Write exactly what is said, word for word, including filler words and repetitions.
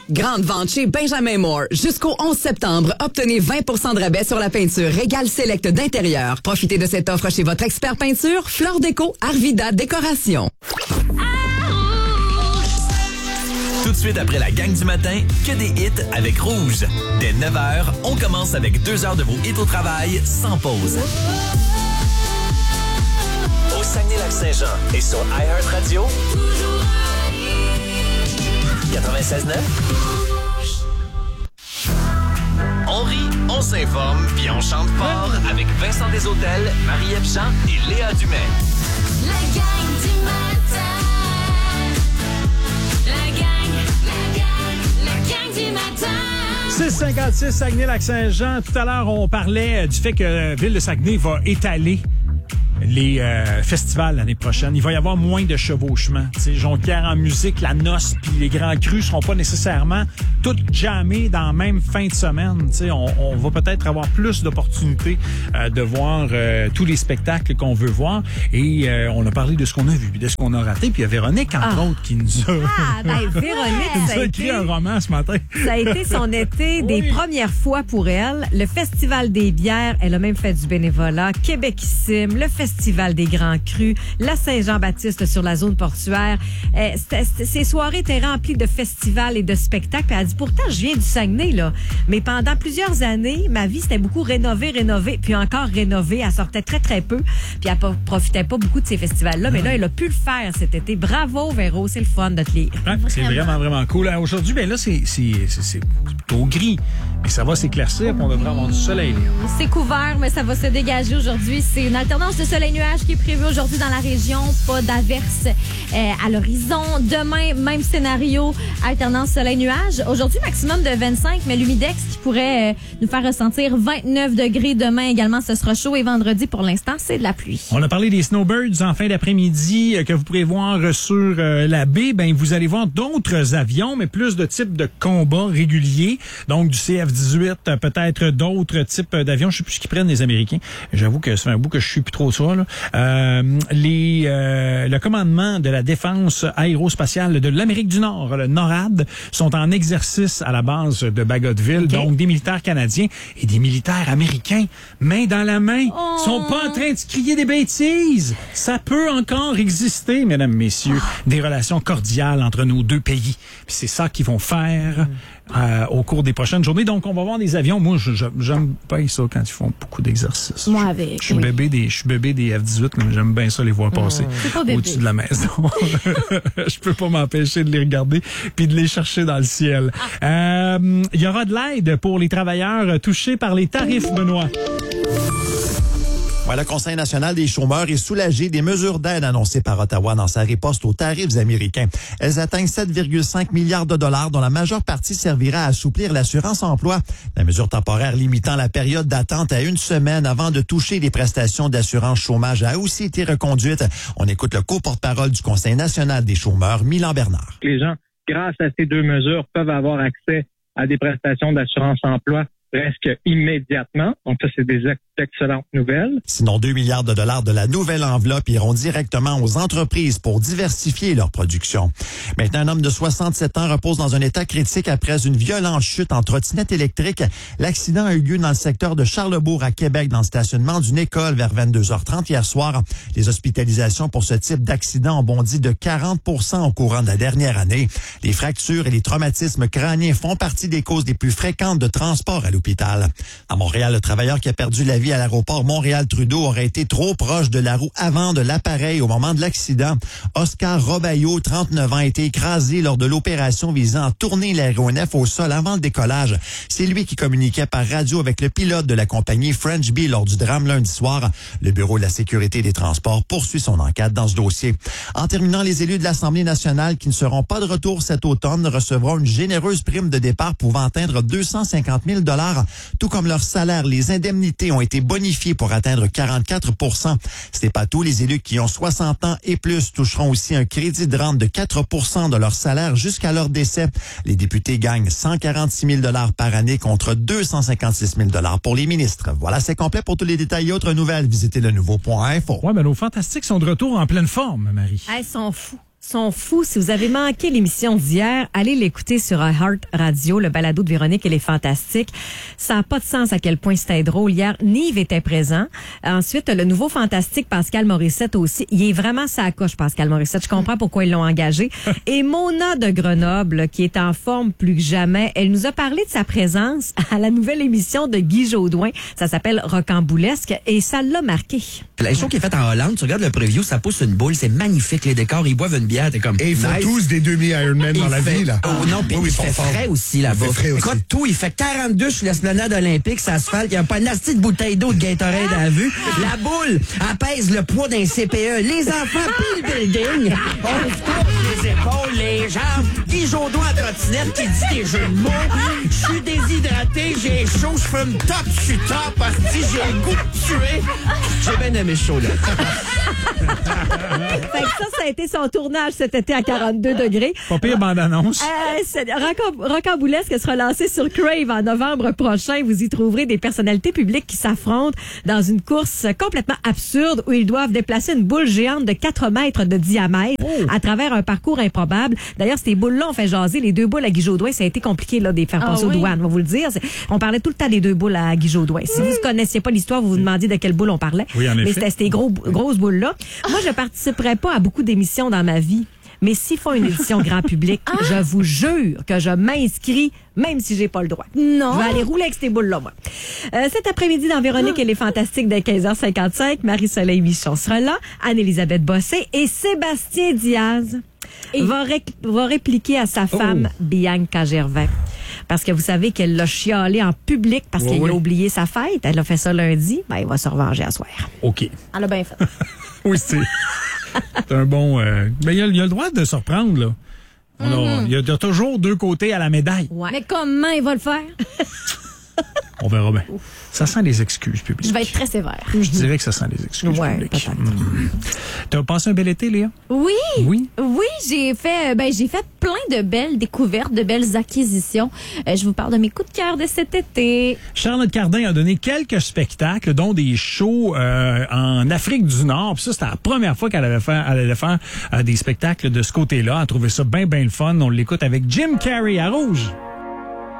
Grande vente chez Benjamin Moore. Jusqu'au onze septembre, obtenez vingt pour cent de rabais sur la peinture Régal Select d'intérieur. Profitez de cette offre chez votre expert peinture, Fleur Déco, Arvida Décoration. Tout de suite après la gang du matin, que des hits avec Rouge. Dès neuf heures, on commence avec deux heures de vos hits au travail, sans pause. Au Saguenay-Lac-Saint-Jean et sur iHeartRadio, quatre-vingt-seize neuf. On rit, on s'informe, puis on chante fort avec Vincent Desautels, Marie-Ève Jean et Léa Dumais. La gang du matin. La gang, la gang, la gang du matin. six cinquante-six Saguenay-Lac-Saint-Jean. Tout à l'heure, on parlait du fait que Ville de Saguenay va étaler les euh, festivals l'année prochaine. Il va y avoir moins de chevauchements. Tu sais, Jonquière en musique, la noce puis les grands crus seront pas nécessairement toutes jammées dans la même fin de semaine. Tu sais, on, on va peut-être avoir plus d'opportunités euh, de voir euh, tous les spectacles qu'on veut voir. Et euh, on a parlé de ce qu'on a vu, de ce qu'on a raté. Puis il y a Véronique, entre ah. autres, qui nous a, ah, ben, Véronique, qui nous ça a a écrit été, un roman ce matin. Ça a été son été des oui. premières fois pour elle. Le Festival des bières, elle a même fait du bénévolat. Québécissime, le Festival des Grands Crus, la Saint-Jean-Baptiste sur la zone portuaire. Euh, c'était, c'était, ces soirées étaient remplies de festivals et de spectacles. Elle a dit, pourtant, je viens du Saguenay, là. Mais pendant plusieurs années, ma vie, c'était beaucoup rénové, rénové, puis encore rénové. Elle sortait très, très peu. Puis elle profitait pas beaucoup de ces festivals-là. Mais là, elle a pu le faire cet été. Bravo, Véro. C'est le fun de te lire. Ouais, c'est vraiment, vraiment cool. Aujourd'hui, ben là, c'est, c'est, c'est, c'est plutôt gris. Mais ça va s'éclaircir, puis on devrait avoir du soleil. Là. C'est couvert, mais ça va se dégager aujourd'hui. C'est une alternance de soleil-nuage qui est prévu aujourd'hui dans la région. Pas d'averse euh, à l'horizon. Demain, même scénario, alternance soleil-nuage. Aujourd'hui, maximum de vingt-cinq, mais l'humidex qui pourrait euh, nous faire ressentir vingt-neuf degrés. Demain également, ce sera chaud. Et vendredi, pour l'instant, c'est de la pluie. On a parlé des snowbirds en fin d'après-midi euh, que vous pourrez voir sur euh, la baie. Ben, vous allez voir d'autres avions, mais plus de types de combats réguliers. Donc, du C F dix-huit, euh, peut-être d'autres types d'avions. Je sais plus ce qu'ils prennent, les Américains. J'avoue que ça fait un bout que je suis plus trop ça, là. Euh, les, euh, le commandement de la défense aérospatiale de l'Amérique du Nord, le NORAD, sont en exercice à la base de Bagotville. Okay. Donc, des militaires canadiens et des militaires américains, main dans la main, oh. sont pas en train de se crier des bêtises. Ça peut encore exister, mesdames, messieurs, oh. des relations cordiales entre nos deux pays. Puis c'est ça qu'ils vont faire mm. euh, au cours des prochaines journées. Donc, on va voir des avions. Moi, je, je, j'aime pas ça quand ils font beaucoup d'exercices. Moi, avec. Je suis oui. bébé des, je suis bébé des F dix-huit, là, mais j'aime bien ça les voir passer mmh. au-dessus de la maison. Je peux pas m'empêcher de les regarder puis de les chercher dans le ciel. Il ah. euh, y aura de l'aide pour les travailleurs touchés par les tarifs, Benoît. Ouais, le Conseil national des chômeurs est soulagé des mesures d'aide annoncées par Ottawa dans sa riposte aux tarifs américains. Elles atteignent sept virgule cinq milliards de dollars, dont la majeure partie servira à assouplir l'assurance-emploi. La mesure temporaire limitant la période d'attente à une semaine avant de toucher les prestations d'assurance chômage a aussi été reconduite. On écoute le co-porte-parole du Conseil national des chômeurs, Milan Bernard. Les gens, grâce à ces deux mesures, peuvent avoir accès à des prestations d'assurance-emploi presque immédiatement. Donc ça, c'est des excellentes nouvelles. Sinon, deux milliards de dollars de la nouvelle enveloppe iront directement aux entreprises pour diversifier leur production. Maintenant, un homme de soixante-sept ans repose dans un état critique après une violente chute en trottinette électrique. L'accident a eu lieu dans le secteur de Charlesbourg à Québec, dans le stationnement d'une école vers vingt-deux heures trente hier soir. Les hospitalisations pour ce type d'accident ont bondi de quarante pour cent au courant de la dernière année. Les fractures et les traumatismes crâniens font partie des causes les plus fréquentes de transport à l'hôpital. À Montréal, le travailleur qui a perdu la vie à l'aéroport Montréal-Trudeau aurait été trop proche de la roue avant de l'appareil au moment de l'accident. Oscar Robaillot, trente-neuf ans, a été écrasé lors de l'opération visant à tourner l'aéronef au sol avant le décollage. C'est lui qui communiquait par radio avec le pilote de la compagnie French Bee lors du drame lundi soir. Le Bureau de la sécurité des transports poursuit son enquête dans ce dossier. En terminant, les élus de l'Assemblée nationale qui ne seront pas de retour cet automne recevront une généreuse prime de départ pouvant atteindre deux cent cinquante mille dollars. Tout comme leur salaire, les indemnités ont été bonifiées pour atteindre quarante-quatre pour cent. Ce n'est pas tout. Les élus qui ont soixante ans et plus toucheront aussi un crédit de rente de quatre pour cent de leur salaire jusqu'à leur décès. Les députés gagnent cent quarante-six mille dollars par année contre deux cent cinquante-six mille dollars pour les ministres. Voilà, c'est complet. Pour tous les détails et autres nouvelles, visitez le nouveau point info. Ouais, ben nos fantastiques sont de retour en pleine forme, Marie. Elles sont fous. sont fous. Si vous avez manqué l'émission d'hier, allez l'écouter sur Heart Radio, le balado de Véronique, elle est fantastique. Ça n'a pas de sens à quel point c'était drôle. Hier, Nive était présent. Ensuite, le nouveau fantastique Pascal Morissette aussi. Il est vraiment sa coche, Pascal Morissette. Je comprends pourquoi ils l'ont engagé. Et Mona de Grenoble, qui est en forme plus que jamais, elle nous a parlé de sa présence à la nouvelle émission de Guy Jodoin. Ça s'appelle Rocamboulesque et ça l'a marqué. La show qui est faite en Hollande, tu regardes le preview, ça pousse une boule, c'est magnifique, les décors, ils boivent une bière, t'es comme... Et ils font nice. tous des demi-Ironman dans Il la fait- vie, là. Oh non, puis Oui, oui, il ils sont fait forts. frais aussi là-bas. Il fait frais aussi. Écoute, tout, il fait quarante-deux sur l'esplanade olympique, ça asphalte, il n'y a pas une nasty de bouteille d'eau de Gatorade à la vue. La boule, elle pèse le poids d'un C P E. Les enfants pis le building, on se coupe les épaules, les jambes. Guy Jodoin à trottinette qui dit des jeux de mots. Je suis déshydraté, j'ai chaud, je fume top, je suis top, parce que j'ai le goût de tuer. J'ai bien aimé ce show-là. Fait que ça, ça a été son tournage cet été à quarante-deux degrés. Pas pire bande-annonce. Euh, c'est- Rocam- Rocamboulesque sera lancé sur Crave en novembre prochain. Vous y trouverez des personnalités publiques qui s'affrontent dans une course complètement absurde où ils doivent déplacer une boule géante de quatre mètres de diamètre à travers un parcours improbable. D'ailleurs, ces boules-là ont fait jaser. Les deux boules à Guy Jodoin, ça a été compliqué là, de les faire Ah passer aux oui? douanes, on va vous le dire. C'est- On parlait tout le temps des deux boules à Guy Jodoin. Si vous ne connaissiez pas l'histoire, vous vous demandiez de quelle boule on parlait. Oui, en Mais effet. c'était ces gros, grosses boules-là. Moi, je participerais pas à beaucoup d'émissions dans ma vie. Mais s'ils font une édition grand public, je vous jure que je m'inscris, même si j'ai pas le droit. Non. Je vais aller rouler avec ces boules-là, moi. Euh, cet après-midi, dans Véronique, elle est fantastique dès quinze heures cinquante-cinq. Marie-Soleil Michon sera là. Anne-Élisabeth Bossé et Sébastien Diaz va, ré- va répliquer à sa femme, Bianca Gervais. Parce que vous savez qu'elle l'a chialé en public parce Oui, qu'il oui. a oublié sa fête. Elle a fait ça lundi. Ben, il va se revenger à soir. OK. Elle a bien fait. Oui, c'est c'est un bon... euh, mais il y, a- il y a le droit de se reprendre, là. On a- Il y, a- il y a toujours deux côtés à la médaille. Ouais. Mais comment il va le faire? On verra bien. Ça sent les excuses publiques. Je vais être très sévère. Je dirais que ça sent les excuses Ouais, publiques. peut-être. Hmm. T'as passé un bel été, Léa? Oui. Oui. Oui, j'ai fait, ben, j'ai fait plein de belles découvertes, de belles acquisitions. Euh, je vous parle de mes coups de cœur de cet été. Charlotte Cardin a donné quelques spectacles, dont des shows euh, en Afrique du Nord. Puis ça, c'était la première fois qu'elle allait faire, elle allait faire euh, des spectacles de ce côté-là. Elle a trouvé ça bien, bien le fun. On l'écoute avec Jim Carrey à Rouge.